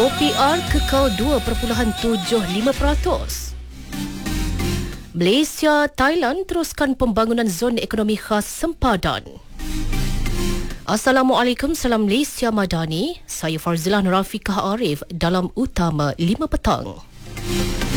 OPR kekal 2.75%. Malaysia, Thailand teruskan pembangunan zon ekonomi khas sempadan. Assalamualaikum, salam Malaysia Madani. Saya Farzilah Rafiqah Arif dalam Utama 5 petang.